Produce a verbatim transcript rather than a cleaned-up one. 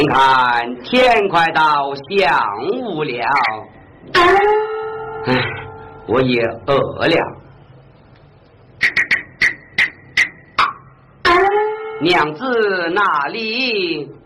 看天快到晌午了，唉，我也饿了。娘子哪里？